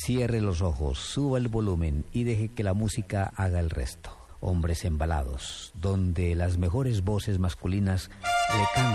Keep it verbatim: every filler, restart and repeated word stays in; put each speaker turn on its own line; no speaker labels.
Cierre los ojos, suba el volumen y deje que la música haga el resto. Hombres embalados, donde las mejores voces masculinas le cantan